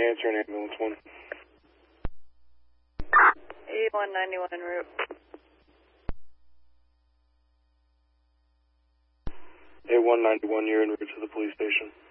Answer an ambulance 1. 8191 en route. 8191, you're en route to the police station.